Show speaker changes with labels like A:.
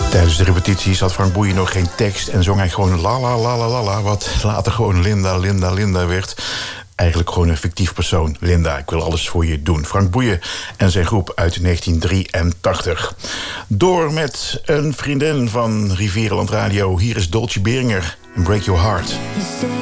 A: Tijdens de repetities had Frank Boeien nog geen tekst en zong hij gewoon la la la la la la, wat later gewoon Linda, Linda, Linda werd. Eigenlijk gewoon een fictief persoon. Linda, ik wil alles voor je doen. Frank Boeien en zijn groep uit 1983. Door met een vriendin van Rivierenland Radio. Hier is Dolce Beringer en Break Your Heart.